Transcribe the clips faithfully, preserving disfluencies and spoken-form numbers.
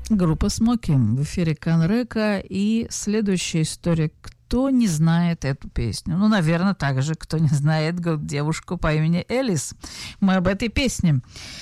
Группа «Смоки» в эфире Канрека. И следующая история. Кто не знает эту песню? Ну, наверное, так же, кто не знает девушку по имени Элис. Мы об этой песне.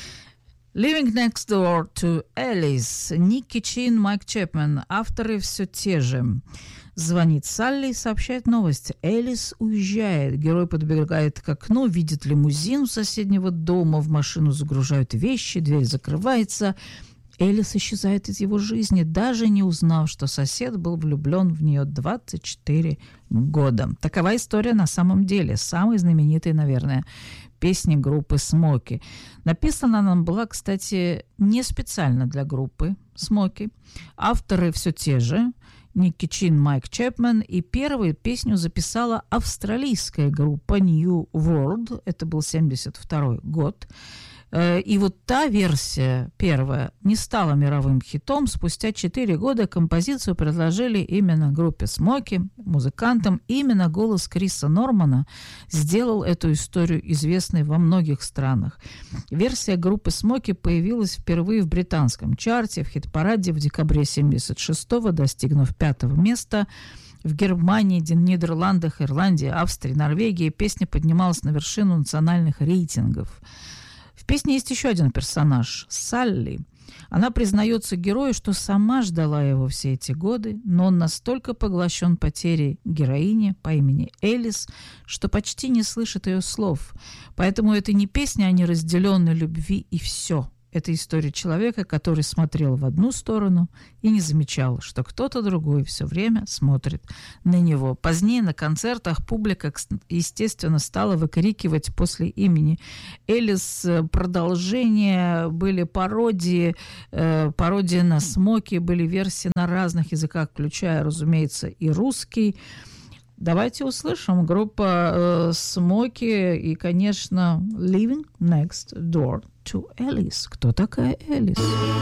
Living Next Door to Alice. Никки Чин, Майк Чепмен. Авторы все те же. Звонит Салли и сообщает новость. Элис уезжает. Герой подбегает к окну, видит лимузин у соседнего дома. В машину загружают вещи, дверь закрывается. Элис исчезает из его жизни, даже не узнав, что сосед был влюблен в нее двадцать четыре года. Такова история на самом деле. Самой знаменитой, наверное, песни группы «Смоки». Написана она была, кстати, не специально для группы «Смоки». Авторы все те же. Никки Чин, Майк Чепмен. И первую песню записала австралийская группа New World. Это был семьдесят второй год. И вот та версия, первая, не стала мировым хитом. Спустя четыре года композицию предложили именно группе «Смоки», музыкантам. Именно голос Криса Нормана сделал эту историю известной во многих странах. Версия группы «Смоки» появилась впервые в британском чарте, в хит-параде в декабре семьдесят шестого, достигнув пятого места. В Германии, Нидерландах, Ирландии, Австрии, Норвегии песня поднималась на вершину национальных рейтингов. В песне есть еще один персонаж – Салли. Она признается герою, что сама ждала его все эти годы, но он настолько поглощен потерей героини по имени Элис, что почти не слышит ее слов. Поэтому это не песня о неразделенной любви и все. Это история человека, который смотрел в одну сторону и не замечал, что кто-то другой все время смотрит на него. Позднее на концертах публика, естественно, стала выкрикивать после имени Элис продолжения, были пародии, э, пародии на «Смоки», были версии на разных языках, включая, разумеется, и русский. Давайте услышим. Группа «Смоки» и, конечно, «Living Next Door to Alice». Кто такая Элис?